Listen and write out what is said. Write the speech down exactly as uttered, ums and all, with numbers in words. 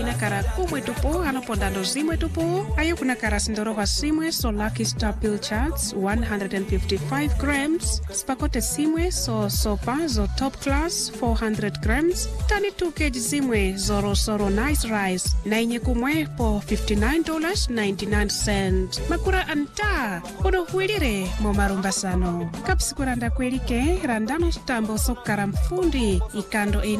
kuna kara kumwe tupo anopondando zimwe tupo ayo kuna kara sindoroka simwe so Lucky Star Pill Charts one hundred fifty-five grams spakote simwe so sopa zo top class four hundred grams tani two kilograms zimwe zoro soro nice rice na inye kumwe po fifty-nine dollars and ninety-nine cents makura anta uno huilire mo marumbasano kapsikuranda kwelike randano stambo sokara mfundi ikando ino